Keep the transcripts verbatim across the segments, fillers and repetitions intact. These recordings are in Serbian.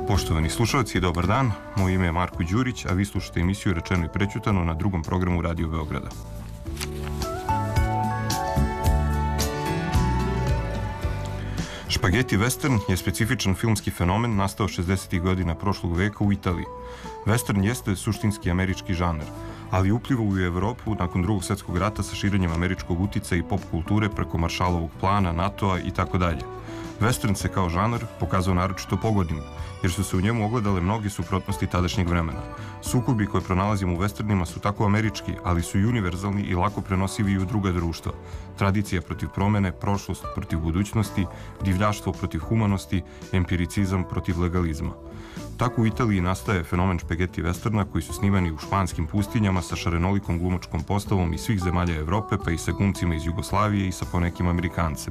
Poštovani slušalci, dobar dan. Moje ime je Marko Đurić, a vi slušate emisiju Rečeno i prećutano na drugom programu Radio Beograda. Špageti western je specifičan filmski fenomen nastao šezdesetih godina prošlog veka u Italiji. Western jeste suštinski američki žanr, ali uplivao u Evropu nakon drugog svjetskog rata sa širenjem američkog uticaja i pop kulture preko Maršalovog plana, NATO-a i tako dalje. Western se kao žanr pokazao naročito pogodnim, jer su se u njemu ogledale mnoge suprotnosti tadašnjeg vremena. Sukobi koje pronalazimo u westernima su tako američki, ali su i univerzalni i lako prenosivi i u druga društva. Tradicija protiv promene, prošlost protiv budućnosti, divljaštvo protiv humanosti, empiricizam protiv legalizma. Tako u Italiji nastaje fenomen špageti westerna koji su snimani u španskim pustinjama sa šarenolikom glumačkom postavom iz svih zemalja Evrope, pa i sa glumcima iz Jugoslavije i sa ponekim Amerikancem.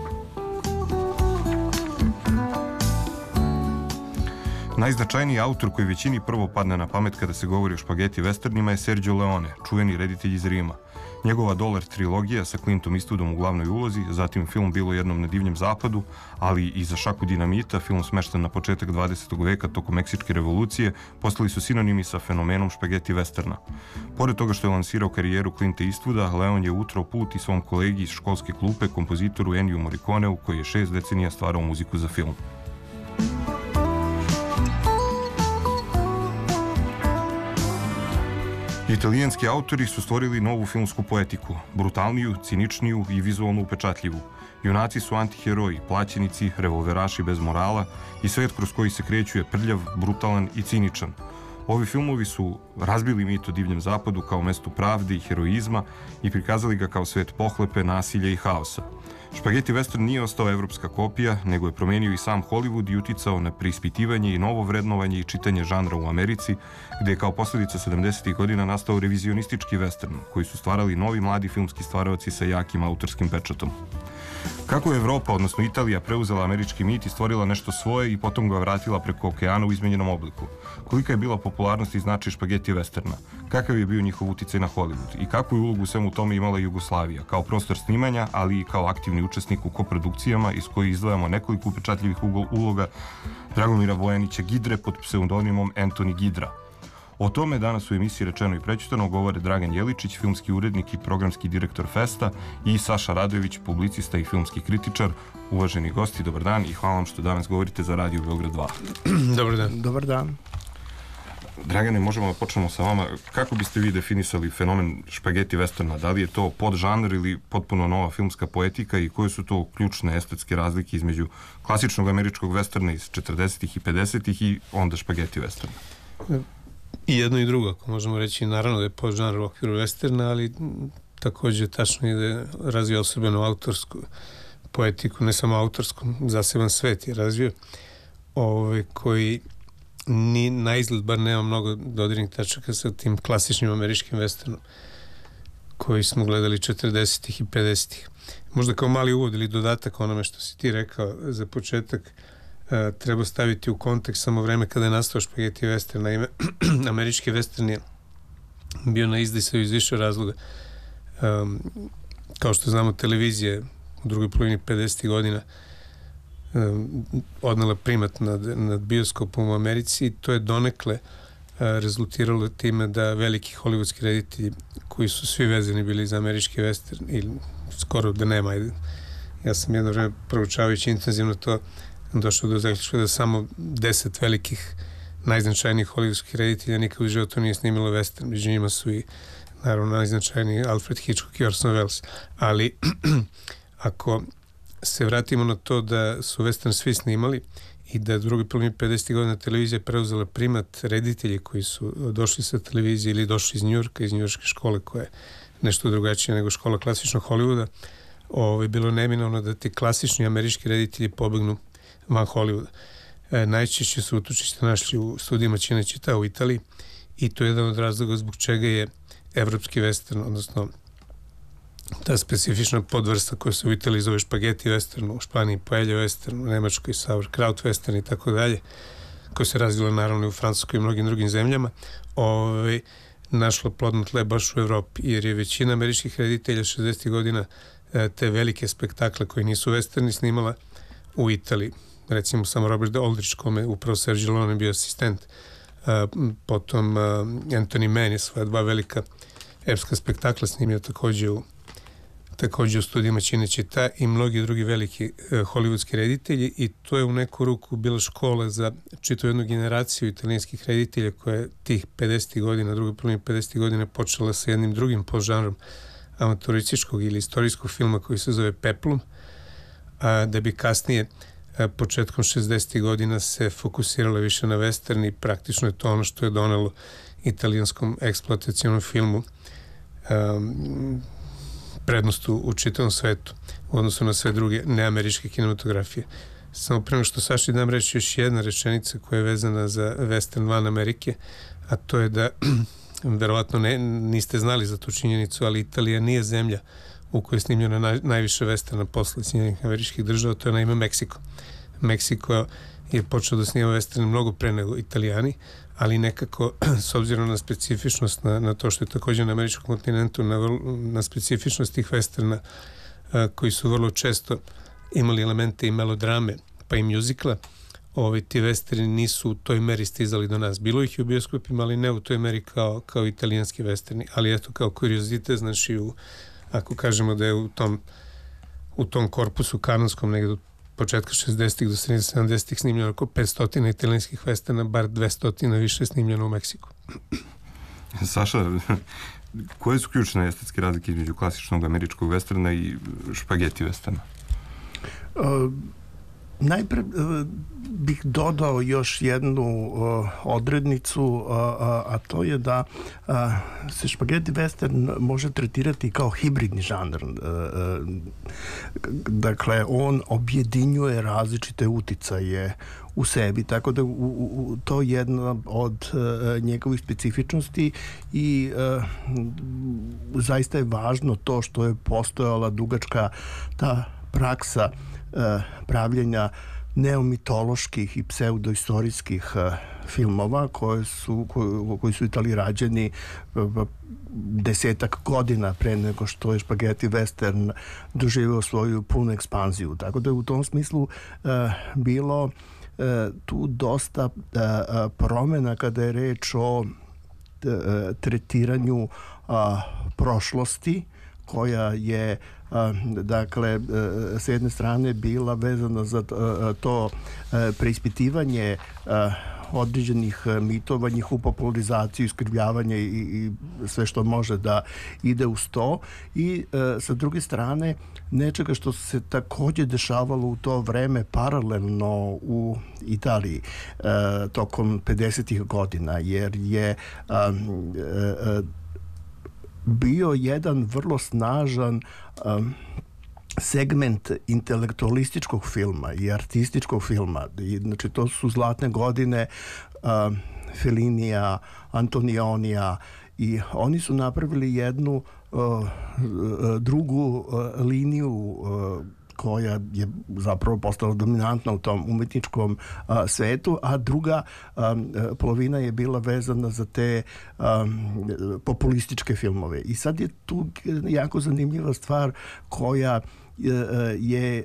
Najznačajniji autor koji većini prvo padne na pamet kada se govori o špageti westernima je Sergio Leone, čuveni reditelj iz Rima. Njegova Dolar trilogija sa Clintom Eastwoodom u glavnoj ulozi, zatim film Bilo jednom na divljem zapadu, ali i Za šaku dinamita, film smešten na početak dvadesetog veka tokom Meksičke revolucije, postali su sinonimi sa fenomenom špageti westerna. Pored toga što je lansirao karijeru Clinta Eastwooda, Leon je utrao put i svom kolegi iz školske klupe, kompozitoru Enniju Morriconeu, koji je šest decenija stvarao muziku za film. Italijanski autori su stvorili novu filmsku poetiku, brutalniju, ciničniju i vizualno upečatljivu. Junaci su antiheroji, plaćenici, revolveraši bez morala i svet kroz koji se kreću je prljav, brutalan i ciničan. Ovi filmovi su razbili mit o divljem zapadu kao mestu pravde i heroizma i prikazali ga kao svet pohlepe, nasilja i haosa. Špageti western nije ostao evropska kopija, nego je promenio i sam Hollywood i uticao na preispitivanje i novo vrednovanje i čitanje žanra u Americi, gde je kao posljedica sedamdesetih godina nastao revizionistički western, koji su stvarali novi mladi filmski stvaraoci sa jakim autorskim pečatom. Kako je Evropa, odnosno Italija, preuzela američki mit i stvorila nešto svoje i potom ga vratila preko okeana u izmenjenom obliku? Kolika je bila popularnost i značaj špageti westerna? Kakav je bio njihov uticaj na Hollywood? I kakvu je ulogu u svemu tome imala Jugoslavija, kao prostor snimanja, ali i kao aktivni učesnik u koprodukcijama iz kojih izdvajamo nekoliko upečatljivih uloga Dragomira Bojanića Gidre pod pseudonimom Anthony Gidra. O tome danas u emisiji Rečeno i prećutano govore Dragan Jeličić, filmski urednik i programski direktor Festa, i Saša Radojević, publicista i filmski kritičar. Uvaženi gosti, dobar dan i hvala vam što danas govorite za Radio Beograd dva. Dobar dan. Dobar dan. Dragane, možemo da počnemo sa vama. Kako biste vi definisali fenomen špageti westerna? Da li je to podžanr ili potpuno nova filmska poetika i koje su to ključne estetske razlike između klasičnog američkog westerna iz četrdesetih i pedesetih i onda špageti westerna? I jedno i drugo, ako možemo reći, naravno da je podžanr u okviru westerna, ali također tačno je da je razvio osobenu autorsku poetiku, ne samo autorsku, zaseban svet je razvio, ovaj, koji ni na izgled bar nema mnogo dodirnih tačaka sa tim klasičnim američkim westernom koji smo gledali četrdesetih i pedesetih. Možda kao mali uvod ili dodatak onome što si ti rekao za početak, Uh, treba staviti u kontekst samo vreme kada je nastao špageti western. Naime, američki western je bio na izdisaju iz više razloga. Um, kao što znamo, televizija u drugoj polovini pedesetih godina um, odnela primat nad, nad bioskopom u Americi i to je donekle uh, rezultiralo time da veliki hollywoodski reditelji koji su svi vezani bili za američki western ili skoro da nema. Ja sam jedno vreme proučavajući intenzivno to došao do zaključka da samo deset velikih najznačajnijih hollywoodskih reditelja nikad u životu nije snimilo western. Među njima su i naravno najznačajniji Alfred Hitchcock i Orson Welles. Ali ako se vratimo na to da su western svi snimali i da drugi polovini pedesetih godina televizija preuzela primat, reditelji koji su došli sa televizije ili došli iz Njujorka, iz njujorške škole koja je nešto drugačija nego škola klasičnog Hollywooda, ovo je bilo neminovno da ti klasični američki reditelji pobegnu van Hollywooda. E, najčešće su utočište našli u studijima Cinecittà u Italiji i to je jedan od razloga zbog čega je evropski western, odnosno ta specifična podvrsta koja se u Italiji zove špageti western, u Španiji paella western, u Nemačkoj sauerkraut western i tako dalje, koja se razvila naravno i u Francuskoj i mnogim drugim zemljama, ovaj, našlo plodno tle baš u Evropi, jer je većina američkih reditelja šezdesetih godina te velike spektakle koji nisu westerni snimala u Italiji. recimo samo Robert Aldrich, kome upravo Sergio Leone bio asistent, potom Anthony Mann je svoja dva velika epska spektakla snimio takođe u takođe u studijima Cinecittà i mnogi drugi veliki eh, hollywoodski reditelji, i to je u neku ruku bila škola za čitavu jednu generaciju italijanskih reditelja koja je tih pedesetih godina, druge polovine pedesetih godina počela sa jednim drugim podžanrom amaturističkog ili istorijskog filma koji se zove Peplum, a da bi kasnije a, početkom šezdesetih godina se fokusirala više na western, i praktično je to ono što je donelo italijanskom eksploatacionom filmu um, prednost u, u čitavom svetu u odnosu na sve druge neameričke kinematografije. Samo prema što Saši dam reći još jedna rečenica koja je vezana za western van Amerike, a to je da verovatno ne, niste znali za tu činjenicu, ali Italija nije zemlja u kojoj je snimljeno naj, najviše westerna posle Sjedinjenih Američkih Država, to je naime Meksiko. Meksiko je počeo da snima western mnogo pre nego Italijani, ali nekako, s obzirom na specifičnost, na, na to što je također na američkom kontinentu, na, na specifičnost tih westerna a, koji su vrlo često imali elemente i melodrame, pa i mjuzikla, ovi, ti westerni nisu u toj meri stizali do nas. Bilo ih u bioskopima, ali ne u toj meri kao, kao italijanski westerni. Ali eto, kao kuriozitet, znači, u, ako kažemo da je u tom, u tom korpusu kanonskom negdje od početka šezdesetih do sredine sedamdesetih snimljeno oko petsto italijanskih westerna, bar dvesta više snimljeno u Meksiku. Saša, koje su ključne estetske razlike između klasičnog američkog westerna i špageti westerna? Uh, najpre uh, bih dodao još jednu uh, odrednicu, uh, uh, a to je da uh, se špageti western može tretirati kao hibridni žanr. Uh, uh, dakle, on objedinjuje različite uticaje u sebi, tako da u, u, to je jedna od uh, njegovih specifičnosti, i uh, zaista je važno to što je postojala dugačka ta praksa uh, pravljenja neomitoloških i pseudoistorijskih uh, filmova koje su, koji, koji su Italiji rađeni uh, desetak godina pre nego što je špageti western doživio svoju punu ekspanziju. Tako da je u tom smislu uh, bilo uh, tu dosta uh, promjena kada je reč o uh, tretiranju uh, prošlosti, koja je dakle s jedne strane bila vezana za to preispitivanje određenih mitova, njihovu popularizaciju, iskrivljavanje i, i sve što može da ide uz to, i e, sa druge strane nečega što se također dešavalo u to vreme paralelno u Italiji e, tokom pedesetih godina, jer je a, e, bio jedan vrlo snažan um, segment intelektualističkog filma i artističkog filma. I, znači, to su zlatne godine um, Fellinija, Antonionija, i oni su napravili jednu uh, drugu uh, liniju uh, koja je zapravo postala dominantna u tom umetničkom a, svetu, a druga a, polovina je bila vezana za te a, populističke filmove. I sad je tu jako zanimljiva stvar koja je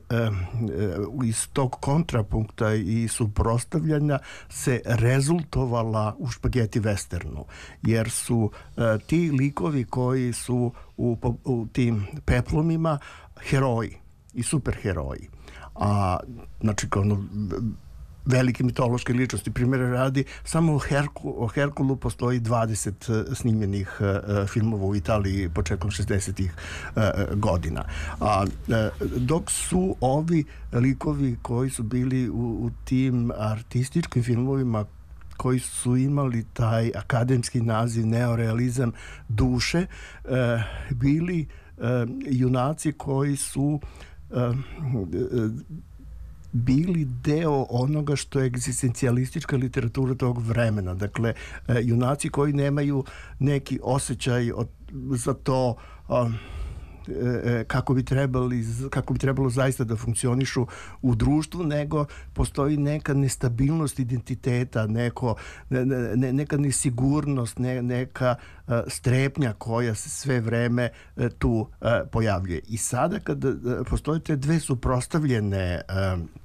iz tog kontrapunkta i suprotstavljanja se rezultovala u špageti westernu, jer su ti likovi koji su u, u tim peplomima heroji i superheroji. A, znači, kao ono, velike mitološke ličnosti. Primjera radi, samo o, Herku, o Herkulu postoji dvadeset snimljenih uh, filmova u Italiji početkom šezdesetih uh, godina. A, uh, dok su ovi likovi koji su bili u, u tim artističkim filmovima, koji su imali taj akademski naziv neorealizam duše, uh, bili uh, junaci koji su uh, uh, bili deo onoga što je egzistencijalistička literatura tog vremena. Dakle, uh, junaci koji nemaju neki osjećaj od, za to um, kako bi trebali, kako bi trebalo zaista da funkcionišu u društvu, nego postoji neka nestabilnost identiteta, neko, ne, neka nesigurnost, ne, neka uh, strepnja koja se sve vreme uh, tu uh, pojavljuje. I sada kada uh, postoje te dve suprotstavljene uh,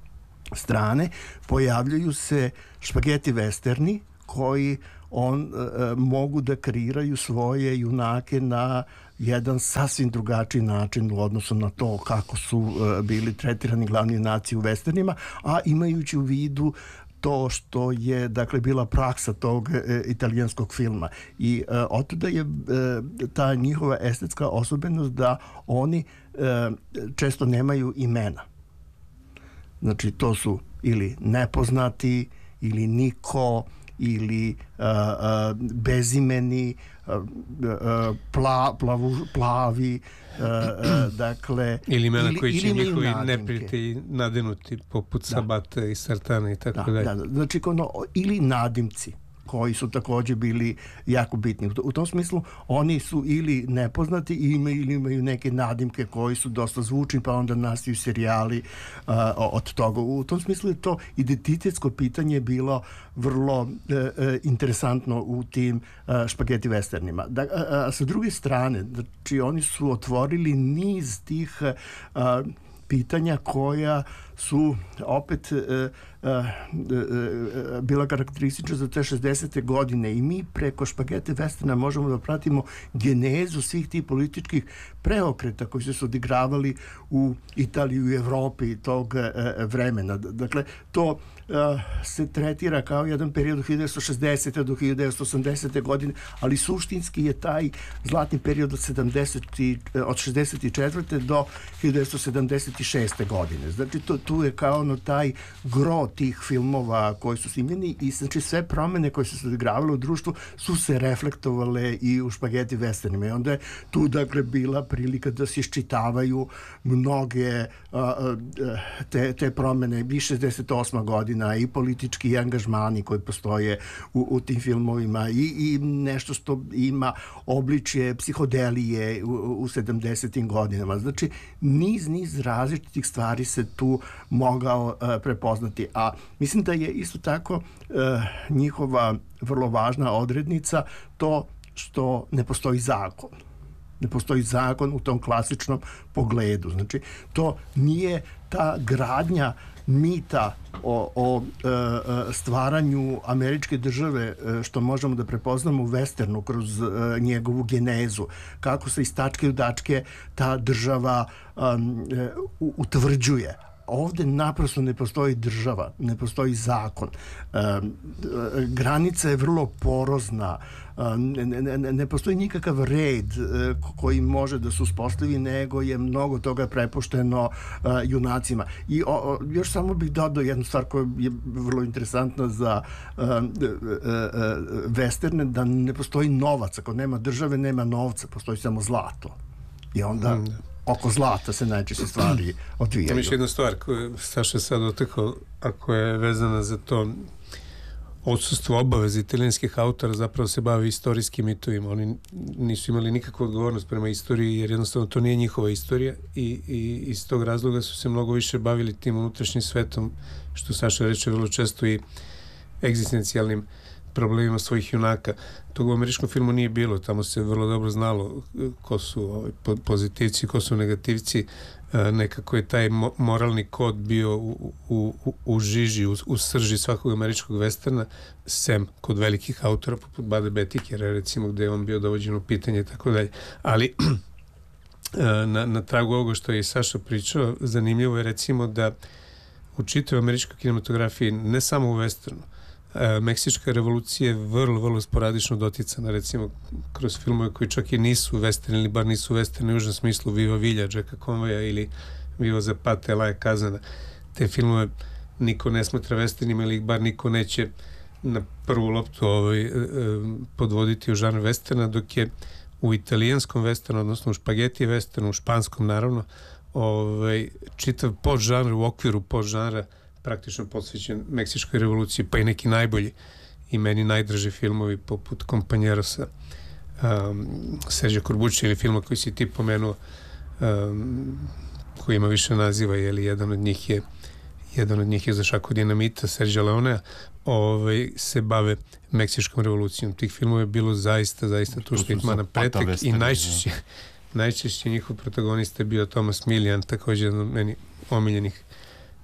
strane pojavljaju se špageti westerni koji on e, mogu da kreiraju svoje junake na jedan sasvim drugačiji način u odnosu na to kako su e, bili tretirani glavni junaci u westernima, a imajući u vidu to što je dakle bila praksa tog e, italijanskog filma i e, otuda je e, ta njihova estetska osobenost da oni e, često nemaju imena. Znači to su ili nepoznati ili niko ili uh, uh, bezimeni, uh, uh, pla, plavu, plavi, uh, uh, dakle... Ili imena ili, koji će ili njihovi neprijatelji nadenuti, poput da. Sabata i Sartana i tako dalje. Da, da, znači, ono, ili nadimci koji su također bili jako bitni. U tom smislu oni su ili nepoznati imaju, ili imaju neke nadimke koji su dosta zvučni, pa onda nastaju serijali uh, od toga. U tom smislu je to identitetsko pitanje bilo vrlo uh, interesantno u tim uh, špageti westernima. Da, uh, sa druge strane, znači oni su otvorili niz tih uh, pitanja koja su opet e, e, e, bila karakteristična za te šezdesete godine i mi preko špagete westerna možemo da pratimo genezu svih tih političkih preokreta koji su se odigravali u Italiji i Evropi tog e, vremena. Dakle, to e, se tretira kao jedan period od hiljadu devetsto šezdesete do hiljadu devetsto osamdesete godine, ali suštinski je taj zlatni period od, sedamdeset, od šezdeset četvrte do hiljadu devetsto sedamdeset šeste godine. Znači, to tu je kao ono taj gro tih filmova koji su snimljeni i znači sve promene koje su se odigravale u društvu su se reflektovale i u špageti westernima i onda je tu dakle bila prilika da se iščitavaju mnoge a, te, te promene i šezdeset osma godina i politički angažmani koji postoje u, u tim filmovima i, i nešto što ima obličje psihodelije u, u sedamdesetim godinama. Znači niz, niz različitih stvari se tu mogao uh, prepoznati. A mislim da je isto tako uh, njihova vrlo važna odrednica to što ne postoji zakon. Ne postoji zakon u tom klasičnom pogledu. Znači, to nije ta gradnja mita o, o e, stvaranju američke države e, što možemo da prepoznamo u westernu kroz e, njegovu genezu. Kako se iz tačke u tačke ta država um, e, utvrđuje. Ovde naprosto ne postoji država, ne postoji zakon. E, granica je vrlo porozna, ne, ne, ne postoji nikakav red koji može da se uspostavi, nego je mnogo toga prepušteno junacima. I o, o, još samo bih dodao jednu stvar koja je vrlo interesantna za uh, uh, uh, westerne, da ne postoji novac. Ako nema države, nema novca, postoji samo zlato. I onda... Hmm. Oko zlata se najčešće stvari odvijaju. Ima još jedna stvar koju Saša sad otekao, a koja je vezana za to odsustvo obaveza italijanskih autora, zapravo se bavi istorijskim mitovima. Oni nisu imali nikakvu odgovornost prema istoriji, jer jednostavno to nije njihova istorija i, i iz tog razloga su se mnogo više bavili tim unutrašnjim svetom, što Saša reče vrlo često, i egzistencijalnim problemima svojih junaka. Tog u američkom filmu nije bilo, tamo se vrlo dobro znalo ko su ovaj, pozitivci, ko su negativci. E, nekako je taj mo moralni kod bio u, u, u, u žiži, u, u srži svakog američkog westerna, sem kod velikih autora poput Bada Betikera, recimo, gde je on bio dovođen u pitanje i tako dalje. Ali na, na tragu ovoga što je Saša pričao, zanimljivo je recimo da u čitavoj američkoj kinematografiji, ne samo u westernu, Meksička revolucija je vrlo, vrlo sporadično doticana, recimo kroz filmove koji čak i nisu western ili bar nisu western u užem smislu, Viva Vilja, Jacka Conwaya ili Viva Zapata, Elaja Kazana. Te filmove niko ne smatra westernima ili ih bar niko neće na prvu loptu ovaj, podvoditi u žanr westerna, dok je u italijanskom westernu, odnosno u špageti westernu, u španskom naravno, ovaj, čitav podžanr u okviru podžanra praktično posvećen Meksičkoj revoluciji, pa i neki najbolji i meni najdraži filmovi poput Kompanjerosa, um, Serđa Korbuća ili filma koji si ti pomenuo, um, koji ima više naziva, jeli jedan od njih je jedan od njih je Za šaku dinamita Serđa Leonea, ovaj, se bave Meksičkom revolucijom. Tih filmova je bilo zaista, zaista tu što ih ima na pretek i najčešće, najčešće njihov protagonista je bio Thomas Milian, također jedan od meni omiljenih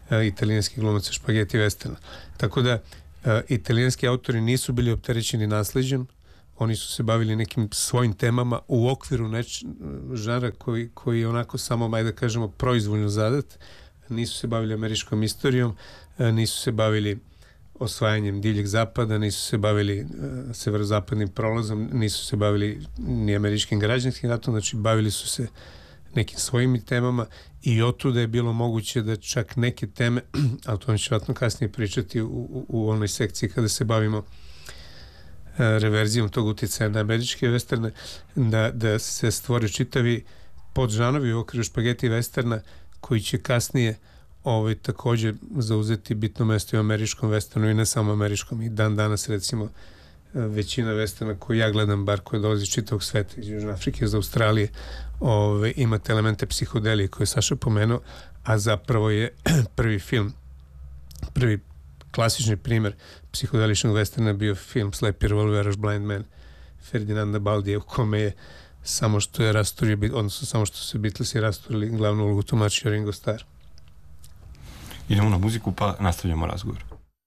uh, italijanskih glumaca špageti westerna. Tako da uh, italijanski autori nisu bili opterećeni nasleđem, oni su se bavili nekim svojim temama u okviru neč, žanra koji, koji je onako samo, ajde da kažemo, proizvoljno zadat. Nisu se bavili američkom istorijom, nisu se bavili osvajanjem divljeg zapada, nisu se bavili uh, severozapadnim prolazom, nisu se bavili ni američkim građanskim ratom, znači bavili su se nekim svojim temama i otuda je bilo moguće da čak neke teme, ali to ću vratno kasnije pričati u, u, u onoj sekciji kada se bavimo uh, reverzijom tog utjecaja na američke westerne, da, da se stvore čitavi podžanovi u okviru špageti westerna koji će kasnije ovaj, također zauzeti bitno mesto i u američkom westernu i ne samo američkom. I dan danas recimo većina westerna koju ja gledam, bar koje dolazi iz čitavog sveta, iz Južne Afrike, iz Australije, ovaj, imate elemente psihodelije koje je Saša pomenuo, a zapravo je prvi film, prvi klasični primjer psihodeličnog westerna bio film Sleepy Revolveraš Blind Man Ferdinanda Baldija, u kome je samo što je rasturio, odnosno samo što se Beatlesi rasturili, glavnu ulogu tumačio Ringo Starr. Idemo na muziku pa nastavljamo razgovor.